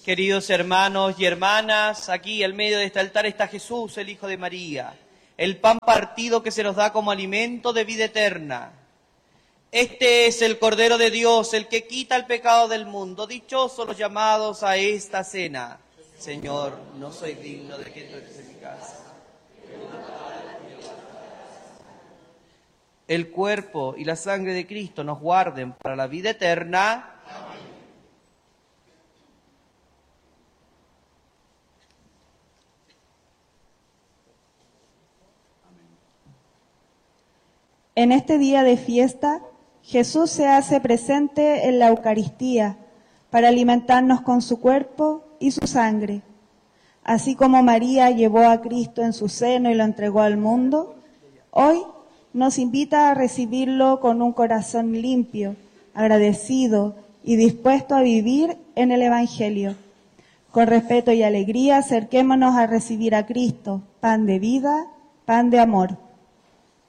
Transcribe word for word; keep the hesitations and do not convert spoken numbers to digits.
Queridos hermanos y hermanas, aquí al medio de este altar está Jesús, el Hijo de María, el pan partido que se nos da como alimento de vida eterna. Este es el Cordero de Dios, el que quita el pecado del mundo. Dichosos los llamados a esta cena. Señor, no soy digno de que tú entres en mi casa. El cuerpo y la sangre de Cristo nos guarden para la vida eterna. En este día de fiesta, Jesús se hace presente en la Eucaristía para alimentarnos con su cuerpo y su sangre. Así como María llevó a Cristo en su seno y lo entregó al mundo, hoy nos invita a recibirlo con un corazón limpio, agradecido y dispuesto a vivir en el Evangelio. Con respeto y alegría, acerquémonos a recibir a Cristo, pan de vida, pan de amor.